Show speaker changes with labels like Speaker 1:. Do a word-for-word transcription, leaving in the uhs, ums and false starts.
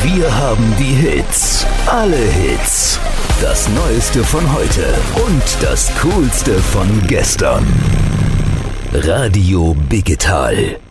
Speaker 1: Wir haben die Hits. Alle Hits. Das Neueste von heute und das Coolste von gestern. Radio Biggetal.